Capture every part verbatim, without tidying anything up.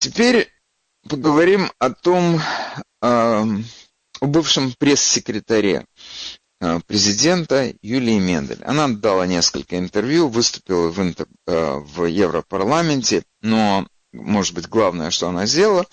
Теперь поговорим о том, о бывшем пресс-секретаре президента Юлии Мендель. Она дала несколько интервью, выступила в, интер... в Европарламенте, но, может быть, главное, что она сделала,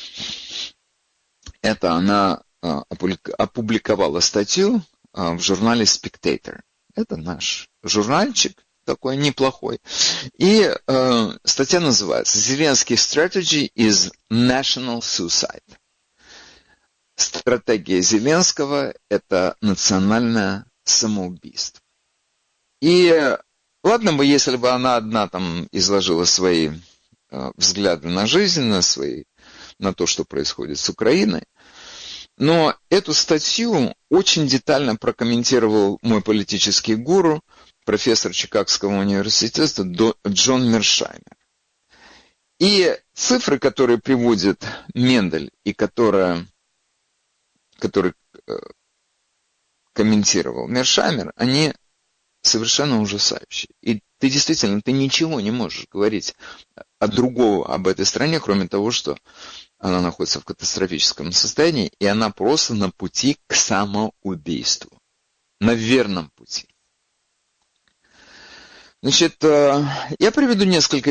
это она опубликовала статью в журнале Spectator. Это наш журнальчик, такой неплохой. И э, статья называется «Зеленский strategy is national suicide». Стратегия Зеленского – это национальное самоубийство. И ладно бы, если бы она одна там изложила свои э, взгляды на жизнь, на, свои, на то, что происходит с Украиной, но эту статью очень детально прокомментировал мой политический гуру, профессор Чикагского университета Джон Мершаймер. И цифры, которые приводит Мендель и которые, которые комментировал Мершаймер, они совершенно ужасающие. И ты действительно, ты ничего не можешь говорить от другого об этой стране, кроме того, что она находится в катастрофическом состоянии, и она просто на пути к самоубийству. На верном пути. Значит, я приведу несколько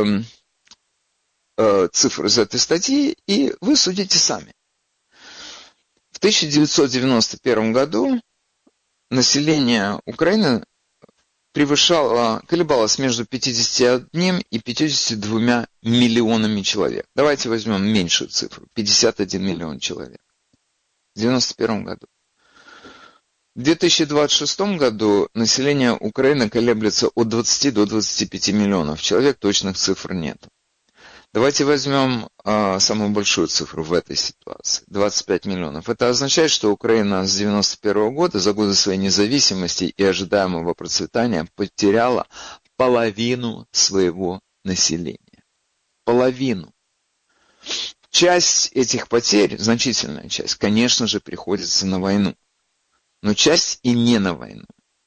цифр из этой статьи, и вы судите сами. В тысяча девятьсот девяносто первом году население Украины превышало, колебалось между пятьюдесятью одним и пятьюдесятью двумя миллионами человек. Давайте возьмем меньшую цифру, пятьдесят один миллион человек. В девяносто первом году. В две тысячи двадцать шестом году население Украины колеблется от двадцати до двадцати пяти миллионов человек, точных цифр нет. Давайте возьмем а, самую большую цифру в этой ситуации, двадцать пять миллионов. Это означает, что Украина с девяносто первого года, за годы своей независимости и ожидаемого процветания, потеряла половину своего населения. Половину. Часть этих потерь, значительная часть, конечно же, приходится на войну. Но часть и не на войну.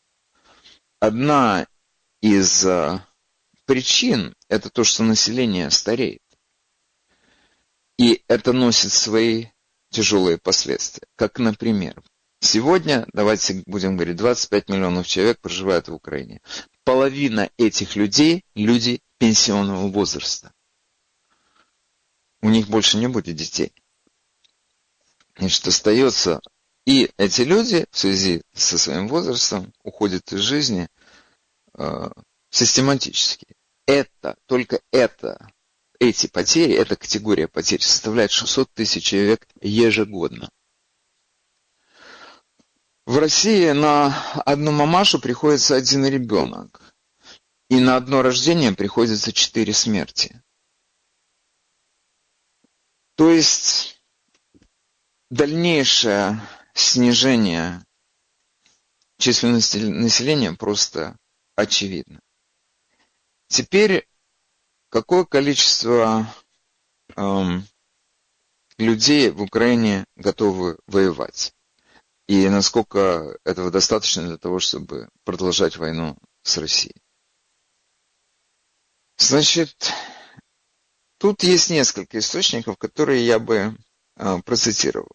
Одна из а, причин – это то, что население стареет. И это носит свои тяжелые последствия. Как, например, сегодня, давайте будем говорить, двадцать пять миллионов человек проживают в Украине. Половина этих людей – люди пенсионного возраста. У них больше не будет детей. Значит, остается... И эти люди в связи со своим возрастом уходят из жизни э, систематически. Это, только это, эти потери, эта категория потерь составляет шестьсот тысяч человек ежегодно. В России на одну мамашу приходится один ребенок. И на одно рождение приходится четыре смерти. То есть дальнейшее снижение численности населения просто очевидно. Теперь, какое количество эм, людей в Украине готовы воевать? И насколько этого достаточно для того, чтобы продолжать войну с Россией? Значит, тут есть несколько источников, которые я бы э, процитировал.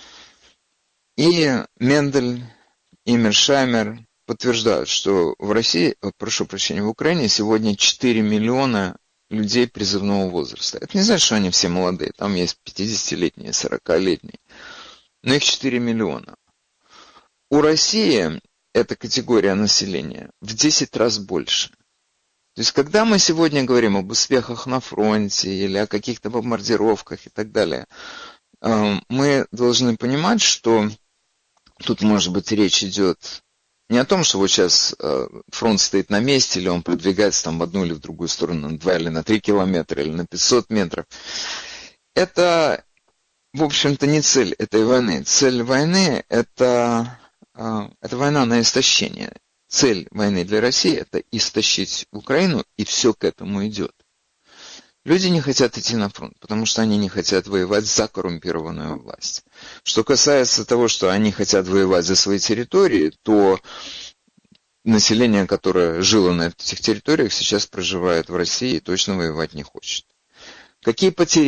И Мендель, и Мершаймер подтверждают, что в России, прошу прощения, в Украине сегодня четыре миллиона людей призывного возраста. Это не значит, что они все молодые. Там есть пятидесятилетние, сорокалетние. Но их четыре миллиона. У России эта категория населения в десять раз больше. То есть, когда мы сегодня говорим об успехах на фронте или о каких-то бомбардировках и так далее, мы должны понимать, что тут, может быть, речь идет не о том, что вот сейчас фронт стоит на месте, или он продвигается там в одну или в другую сторону на два или на три километра, или на пятьсот метров. Это, в общем-то, не цель этой войны. Цель войны – это, это война на истощение. Цель войны для России – это истощить Украину, и все к этому идет. Люди не хотят идти на фронт, потому что они не хотят воевать за коррумпированную власть. Что касается того, что они хотят воевать за свои территории, то население, которое жило на этих территориях, сейчас проживает в России и точно воевать не хочет. Какие потери